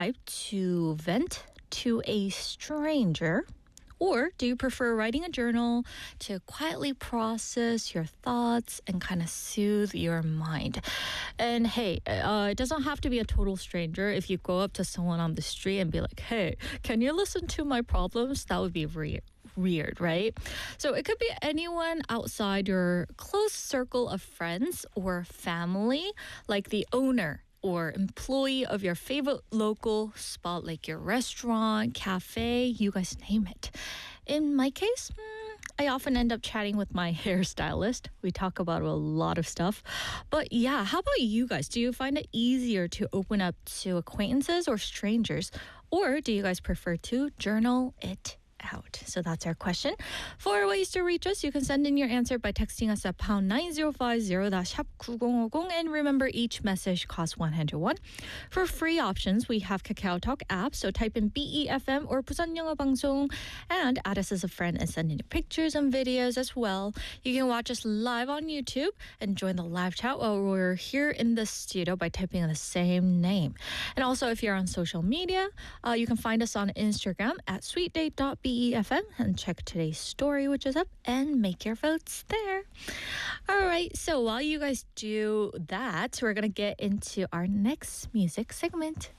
type to vent to a stranger? Or do you prefer writing a journal to quietly process your thoughts and kind of soothe your mind? And hey, it doesn't have to be a total stranger. If you go up to someone on the street and be like, hey, can you listen to my problems? That would be weird, right? So it could be anyone outside your close circle of friends or family, like the owner or employee of your favorite local spot, like your restaurant, cafe, you guys name it. In my case, I often end up chatting with my hairstylist. We talk about a lot of stuff. But yeah, how about you guys? Do you find it easier to open up to acquaintances or strangers? Or do you guys prefer to journal it out? So that's our question. For ways to reach us, you can send in your answer by texting us at pound 9050, that's 샵 9050, and remember each message costs 101. For free options, we have Kakao Talk app, so type in BEFM or Busan 영어 방송 and add us as a friend and send in your pictures and videos as well. You can watch us live on YouTube and join the live chat while we're here in the studio by typing in the same name. And also, if you're on social media, you can find us on Instagram at sweetdate.BEFM and check today's story, which is up, and make your votes there. All right, so while you guys do that, we're going to get into our next music segment.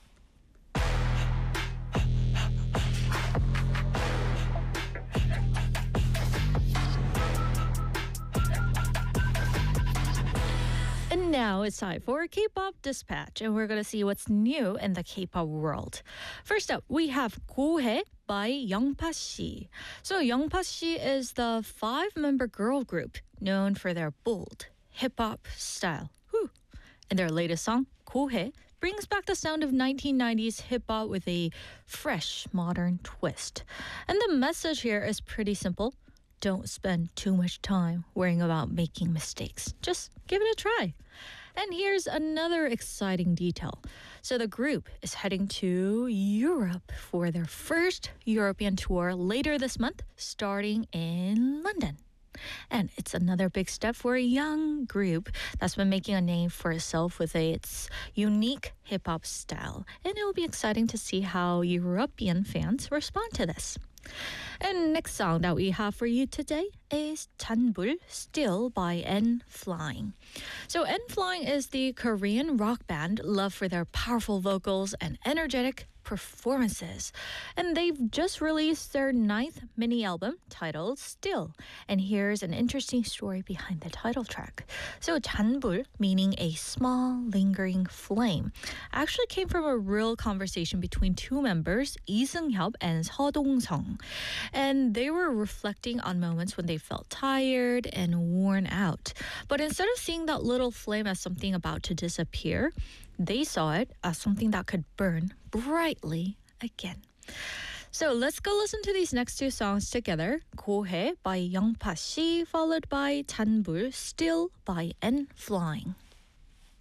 And now it's time for K-pop Dispatch, and we're going to see what's new in the K-pop world. First up, we have 고해 by Youngpa. So Youngpa is the 5-member girl group known for their bold hip-hop style. Whew. And their latest song, 고해, brings back the sound of 1990s hip-hop with a fresh, modern twist. And the message here is pretty simple. Don't spend too much time worrying about making mistakes. Just give it a try. And here's another exciting detail. So the group is heading to Europe for their first European tour later this month, starting in London. And it's another big step for a young group that's been making a name for itself with its unique hip-hop style. And it will be exciting to see how European fans respond to this. And next song that we have for you today is Chanbul, Still by N.Flying. So N.Flying is the Korean rock band loved for their powerful vocals and energetic performances. And they've just released their 9th mini album titled Still. And here's an interesting story behind the title track. So Chanbul, meaning a small lingering flame, actually came from a real conversation between two members, Lee Seung-hyuk and Seo Dong-sung. And they were reflecting on moments when they felt tired and worn out. But instead of seeing that little flame as something about to disappear, they saw it as something that could burn brightly again. So let's go listen to these next two songs together. 고해 by Youngpa, followed by Chanbul, Still by N.Flying.